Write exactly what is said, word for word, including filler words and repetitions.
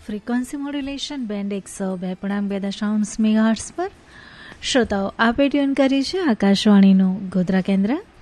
Frequency modulation band એકસો બે પૂર્ણાંક બે દશાંશ મેગાહર્ટ્ઝ પર શ્રોતાઓ આપે ટ્યુન કરી છે આકાશવાણીનું ગોધરા કેન્દ્ર.